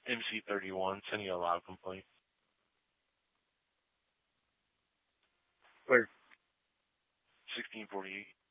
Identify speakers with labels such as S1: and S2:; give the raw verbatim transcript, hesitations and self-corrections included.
S1: M C thirty-one, sending a loud complaint.
S2: Where?
S1: sixteen forty-eight.